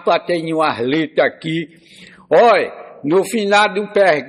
rapaz, tem umas letras aqui. Olha, no final do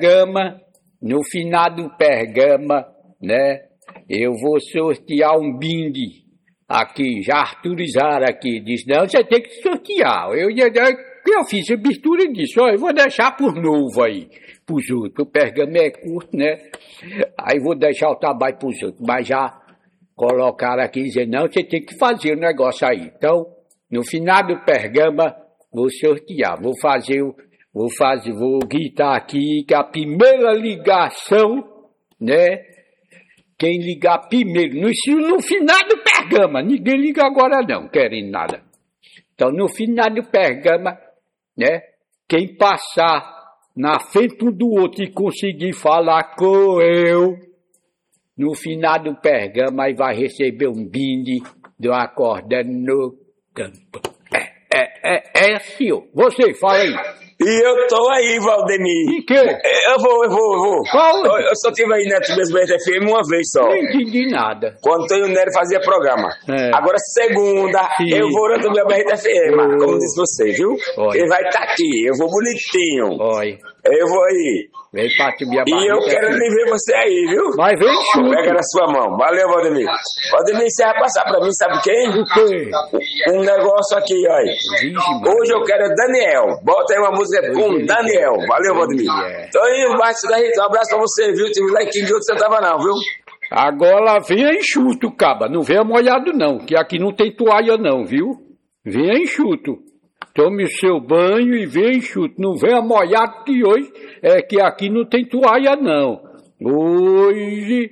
Pergama, né? Eu vou sortear um brinde aqui, já autorizaram aqui. Disse, não, você tem que sortear. Eu fiz a mistura disso, olha, eu vou deixar por novo aí, pros outros. O Pergama é curto, né? Aí vou deixar o trabalho pros outros, mas já colocaram aqui dizendo, não, você tem que fazer o negócio aí. Então, no final do Pergama, vou sortear, vou gritar aqui que a primeira ligação, né? Quem ligar primeiro, no final do Pergama, ninguém liga agora não, querem nada. Então, no final do Pergama, né? Quem passar na frente um do outro e conseguir falar com eu, no final do Pergama, aí vai receber um brinde de uma corda no campo. Senhor. Você, fala aí. E eu tô aí, Valdemir. E quê? Eu vou. Qual? Eu só tive aí na Mesbete FM uma vez só. Não entendi nada. Quando o Antônio Nery fazia programa. É. Agora, segunda, Sim. eu vou na minha BRT FM, como disse você, viu? Olha. Ele vai estar aqui, eu vou bonitinho. Olha, Eu vou aí. vem pra subir a E eu barriga quero aqui. nem ver você aí, viu? Mas vem chuto. Pega na sua mão. Valeu, Valdemir. Valdemir, você vai passar pra mim, sabe quem? O quê? Um negócio aqui, olha. Hoje eu quero Daniel. Bota aí uma música com Daniel. Valeu, Valdemir. Tô indo embaixo da rede. Um abraço pra você, viu? Tive lá em que de outro você tava não, viu? Agora venha enxuto, caba. Não venha molhado não, que aqui não tem toalha não, viu? Venha enxuto. Tome o seu banho e venha enxuto. Não venha molhado que hoje é que aqui não tem toalha não. Hoje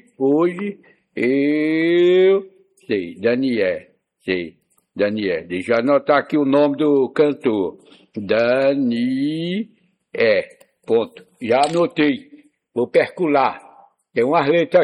eu sei, Daniel. Deixa eu anotar aqui o nome do cantor. Daniel. Ponto. Já anotei. Vou percular. Tem umas letras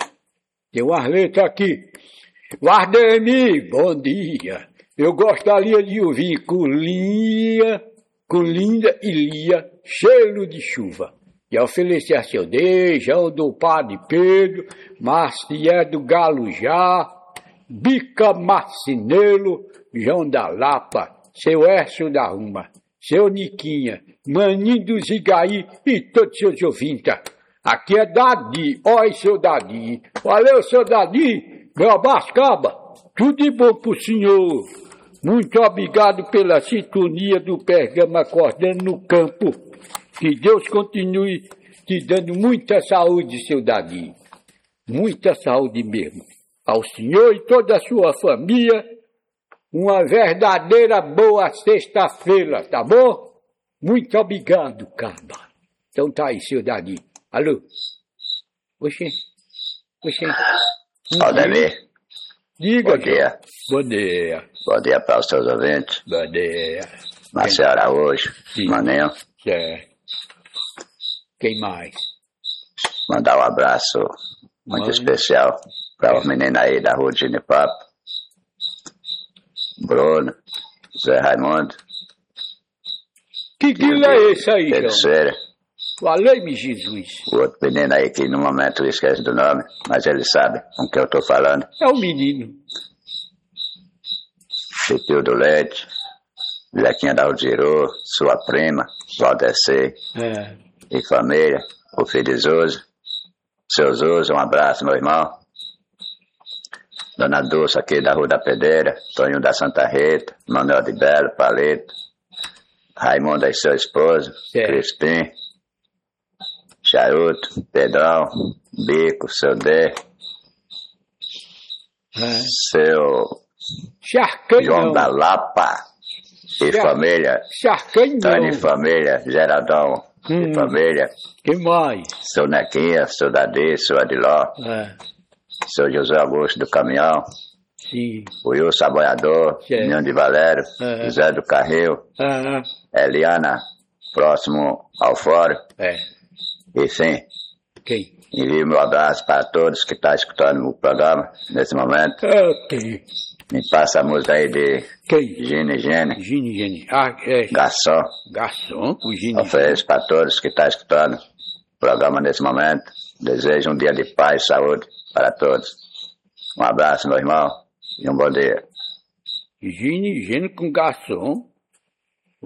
aqui. Valdemir, bom dia. Eu gostaria de ouvir com linda e lia, cheiro de chuva. E oferecer a seu Deus, João do Padre Pedro, Macié do Galujá, Bica Marcinelo, João da Lapa, seu Ércio da Ruma, seu Niquinha, Maninho do Zigaí e todos os seus ouvintes. Aqui é Dadi, oi seu Dadi. Valeu, seu Dadi, meu abraço, caba. Tudo de bom pro senhor. Muito obrigado pela sintonia do Pergama Acordando no Campo. Que Deus continue te dando muita saúde, seu Dadi. Muita saúde mesmo. Ao senhor e toda a sua família, uma verdadeira boa sexta-feira, tá bom? Muito obrigado, caba. Então tá aí, seu Dadi. Alô? Oxê. Valdemir. Diga. Bom dia. Bom dia. Bom dia para os seus ouvintes. Bom dia. Marcelo Araújo. Sim. Maninho. Certo. Quem mais? Mandar um abraço muito especial para os meninos aí da rua de Ginipapo. Bruno. Zé Raimundo. Que guila é esse aí, Pedro João? Ceira. Valeu-me, Jesus. O outro menino aí que no momento eu esqueço do nome, mas ele sabe com que eu estou falando. É o menino. Pipio do Leite. Lequinha da Aldiru, sua prima, Valdecê e família, o filho de Zuzo. Seu Zuzo, um abraço, meu irmão. Dona Dulce aqui da Rua da Pedreira, Toninho da Santa Rita, Manuel de Belo, Palito, Raimundo e seu esposo, Crispim, Charuto, Pedrão, Bico, seu D, seu João da Lapa e família, Tânia e família, Geraldão e família, que mais? seu Nequinha, seu Dadi, seu Adiló, seu José Augusto do Caminhão, sim. O Wilson Aboiador, Ninho de Valério, José do Carril, Eliana, próximo ao fórum. E sim, envio meu abraço para todos que estão escutando o programa nesse momento. Me passa a música aí de Gine. Gine. Garçom. O Gine. Ofereço para todos que estão escutando o programa nesse momento. Desejo um dia de paz e saúde para todos. Um abraço, meu irmão, e um bom dia. Gine com garçom.